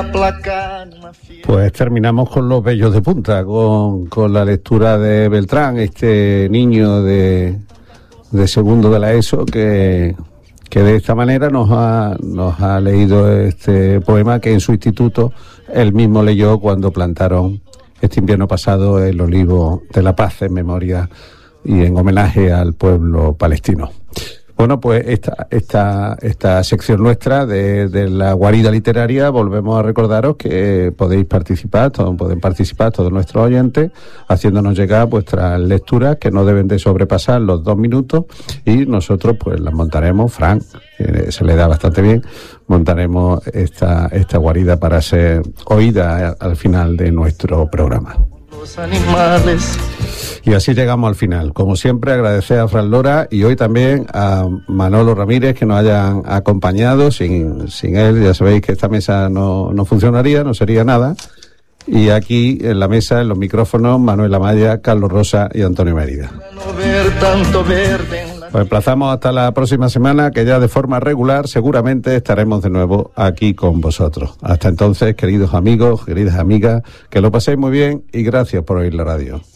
Pues terminamos con los vellos de punta, con la lectura de Beltrán, este niño de segundo de la ESO que de esta manera nos ha leído este poema que en su instituto él mismo leyó cuando plantaron este invierno pasado el olivo de la paz en memoria y en homenaje al pueblo palestino. Bueno, pues esta sección nuestra de la guarida literaria, volvemos a recordaros que pueden participar todos nuestros oyentes, haciéndonos llegar vuestras lecturas que no deben de sobrepasar los 2 minutos y nosotros pues las montaremos, Fran, se le da bastante bien, montaremos esta guarida para ser oída al final de nuestro programa. Los animales. Y así llegamos al final. Como siempre, agradecer a Fran Lora y hoy también a Manolo Ramírez que nos hayan acompañado. Sin él, ya sabéis que esta mesa no funcionaría, no sería nada. Y aquí en la mesa, en los micrófonos, Manuel Amaya, Carlos Rosa y Antonio Mérida. Os emplazamos hasta la próxima semana, que ya de forma regular seguramente estaremos de nuevo aquí con vosotros. Hasta entonces, queridos amigos, queridas amigas, que lo paséis muy bien y gracias por oír la radio.